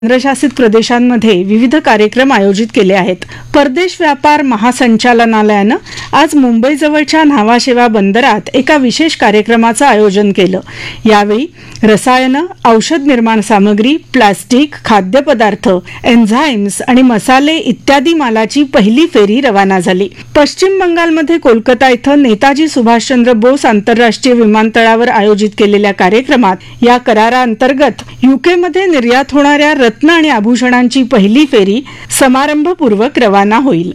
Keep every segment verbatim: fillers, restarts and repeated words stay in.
केंद्रशासित प्रदेशांमध्ये विविध कार्यक्रम आयोजित केले आहेत. परदेश व्यापार महासंचालनालयानं आज मुंबईजवळच्या न्हावाशेवा बंदरात एका विशेष कार्यक्रमाचं आयोजन केलं. यावेळी रसायनं, औषध निर्माण सामग्री, प्लास्टिक, खाद्यपदार्थ, एन्झाईम्स आणि मसाले इत्यादी मालाची पहिली फेरी रवाना झाली. पश्चिम बंगालमध्ये कोलकाता इथं नेताजी सुभाषचंद्र बोस आंतरराष्ट्रीय विमानतळावर आयोजित केलेल्या कार्यक्रमात या कराराअंतर्गत युकेमध्ये निर्यात होणाऱ्या रत्न आणि आभूषणांची पहिली फेरी समारंभपूर्वक रवाना होईल.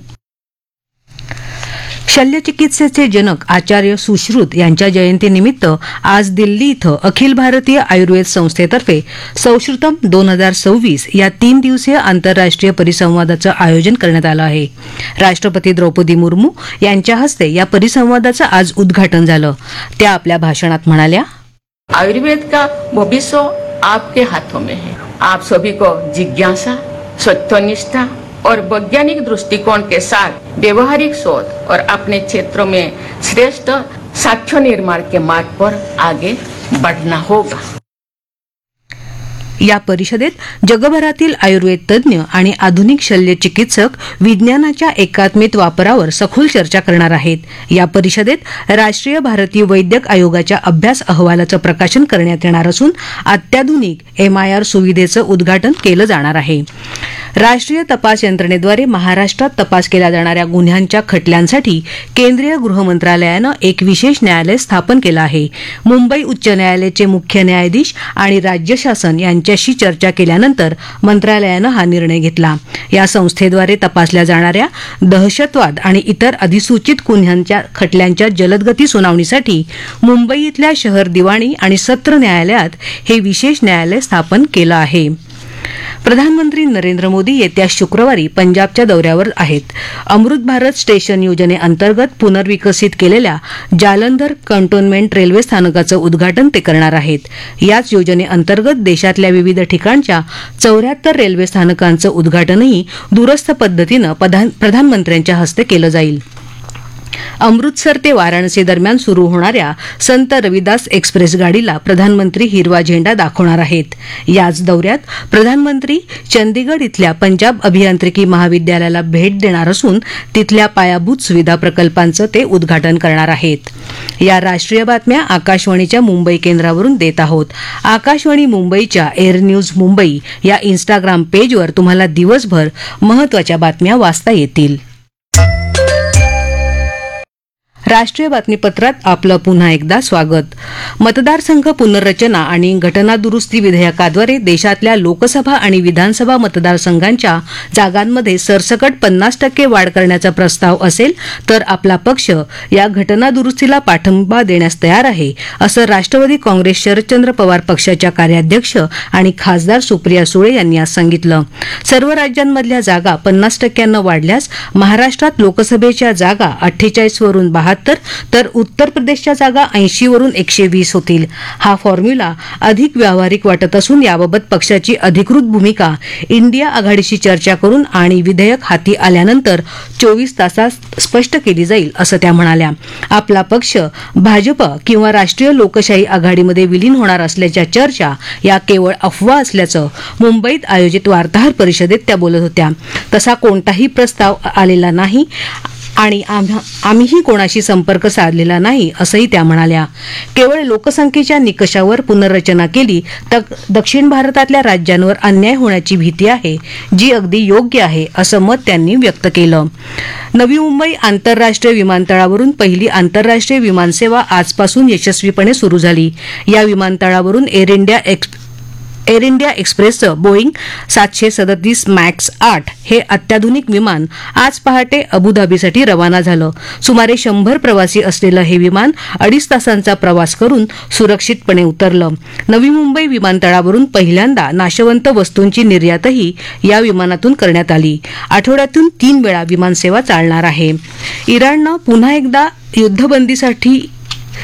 शल्यचिकित्सेचे जनक आचार्य सुश्रुत यांच्या जयंतीनिमित्त आज दिल्ली इथं अखिल भारतीय आयुर्वेद संस्थेतर्फे संश्रुतम दोन हजार सव्वीस या तीन दिवसीय आंतरराष्ट्रीय परिसंवादाचं आयोजन करण्यात आलं आहे. राष्ट्रपती द्रौपदी मुर्मू यांच्या हस्ते या परिसंवादाचं आज उद्घाटन झालं. त्या आपल्या भाषणात म्हणाल्या, आयुर्वेद का भविष्य आपके हाथों में है. आप सभी को जिज्ञासा, सत्यनिष्ठा और वैज्ञानिक दृष्टिकोण के साथ व्यवहारिक शोध और अपने क्षेत्रों में श्रेष्ठ साक्ष्य निर्माण के मार्ग पर आगे बढ़ना होगा. या परिषदेत जगभरातील आयुर्वेद तज्ज्ञ आणि आधुनिक शल्य चिकित्सक विज्ञानाच्या एकात्मिक वापरावर सखोल चर्चा करणार आहेत. या परिषदेत राष्ट्रीय भारतीय वैद्यक आयोगाच्या अभ्यास अहवालाचं प्रकाशन करण्यात येणार असून अत्याधुनिक एमआयआर सुविधेचं उद्घाटन केलं जाणार आहे. राष्ट्रीय तपास यंत्रणेद्वारे महाराष्ट्रात तपास केल्या जाणाऱ्या गुन्ह्यांच्या खटल्यांसाठी केंद्रीय गृह मंत्रालयानं एक विशेष न्यायालय स्थापन केलं आहे. मुंबई उच्च न्यायालयाचे मुख्य न्यायाधीश आणि राज्य शासन यांच्याशी चर्चा केल्यानंतर मंत्रालयानं हा निर्णय घेतला. या संस्थेद्वारे तपासल्या जाणाऱ्या दहशतवाद आणि इतर अधिसूचित गुन्ह्यांच्या खटल्यांच्या जलदगती सुनावणीसाठी मुंबई इथल्या शहर दिवाणी आणि सत्र न्यायालयात हे विशेष न्यायालय स्थापन केलं आहे. प्रधानमंत्री नरेंद्र मोदी येत्या शुक्रवारी पंजाबच्या दौऱ्यावर आहेत. अमृत भारत स्टेशन योजनेअंतर्गत पुनर्विकसित केलेल्या जालंधर कॅन्टोन्मेंट रेल्वे स्थानकाचं उद्घाटन ते करणार आहेत. याच योजनेअंतर्गत देशातल्या विविध ठिकाणच्या चौऱ्याहत्तर रेल्वे स्थानकांचं उद्घाटनही दूरस्थ पद्धतीनं प्रधानमंत्र्यांच्या हस्ते केलं जाईल. अमृतसर ते वाराणसी दरम्यान सुरू होणाऱ्या संत रविदास एक्सप्रेस गाडीला प्रधानमंत्री हिरवा झेंडा दाखवणार आहेत. याच दौऱ्यात प्रधानमंत्री चंदीगड इथल्या पंजाब अभियांत्रिकी महाविद्यालयाला भेट देणार असून तिथल्या पायाभूत सुविधा प्रकल्पांचं ते उद्घाटन करणार आहेत. या राष्ट्रीय बातम्या आकाशवाणीच्या मुंबई केंद्रावरून देत आहोत. आकाशवाणी मुंबईच्या एअर न्यूज मुंबई या इन्स्टाग्राम पेजवर तुम्हाला दिवसभर महत्त्वाच्या बातम्या वाचता येतील. राष्ट्रीय बातमीपत्रात आपलं पुन्हा एकदा स्वागत. मतदारसंघ पुनर्रचना आणि घटना दुरुस्ती विधेयकाद्वारे देशातल्या लोकसभा आणि विधानसभा मतदारसंघांच्या जागांमध्ये सरसकट पन्नास टक्के वाढ करण्याचा प्रस्ताव असेल तर आपला पक्ष या घटना दुरुस्तीला पाठिंबा देण्यास तयार आहे, असं राष्ट्रवादी काँग्रेस शरदचंद्र पवार पक्षाच्या कार्याध्यक्ष आणि खासदार सुप्रिया सुळे यांनी आज सांगितलं. सर्व राज्यांमधल्या जागा पन्नास टक्क्यानं वाढल्यास महाराष्ट्रात लोकसभेच्या जागा अठ्ठेचाळीस वरून बहात्तर तर उत्तर प्रदेशच्या जागा ऐंशी वरून एकशे वीस होतील. हा फॉर्म्युला अधिक व्यावहारिक वाटत असून याबाबत पक्षाची अधिकृत भूमिका इंडिया आघाडीशी चर्चा करून आणि विधेयक हाती आल्यानंतर चोवीस तासात स्पष्ट केली जाईल, असं त्या म्हणाल्या. आपला पक्ष भाजप किंवा राष्ट्रीय लोकशाही आघाडीमध्ये विलीन होणार असल्याच्या चर्चा या केवळ अफवा असल्याचं मुंबईत आयोजित वार्ताहर परिषदेत त्या बोलत होत्या. तसा कोणताही प्रस्ताव आलेला नाही आणि आम्हीही कोणाशी संपर्क साधलेला नाही, असंही त्या म्हणाल्या. केवळ लोकसंख्येच्या निकषावर पुनर्रचना केली तर दक्षिण भारतातल्या राज्यांवर अन्याय होण्याची भीती आहे, जी अगदी योग्य आहे, असं मत त्यांनी व्यक्त केलं. नवी मुंबई आंतरराष्ट्रीय विमानतळावरून पहिली आंतरराष्ट्रीय विमानसेवा आजपासून यशस्वीपणे सुरू झाली. या विमानतळावरून air India x air India एक्सप्रेसचं बोईंग सातशे सदतीस मॅक्स आठ हे अत्याधुनिक विमान आज पहाटे अबुधाबीसाठी रवाना झालं. सुमारे शंभर प्रवासी असलेलं हे विमान अडीच तासांचा प्रवास करून सुरक्षितपणे उतरलं. नवी मुंबई विमानतळावरून पहिल्यांदा नाशवंत वस्तूंची निर्यातही या विमानातून करण्यात आली. आठवड्यातून तीन वेळा विमानसेवा चालणार आहे. इराणनं पुन्हा एकदा युद्धबंदीसाठी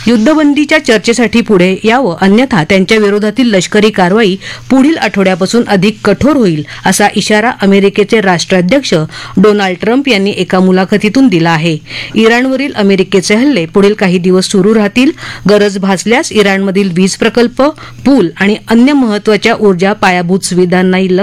युद्धबंदीच्या चर्चेसाठी पुढे यावं, अन्यथा त्यांच्या विरोधातील लष्करी कारवाई पुढील आठवड्यापासून अधिक कठोर होईल असा इशारा अमेरिकेचे राष्ट्राध्यक्ष डोनाल्ड ट्रम्प यांनी एका मुलाखतीतून दिला आहे. इराणवरील अमेरिकेचे हल्ले पुढील काही दिवस सुरू राहतील. गरज भासल्यास इराणमधील वीज प्रकल्प, पूल आणि अन्य महत्वाच्या ऊर्जा पायाभूत सुविधांनाही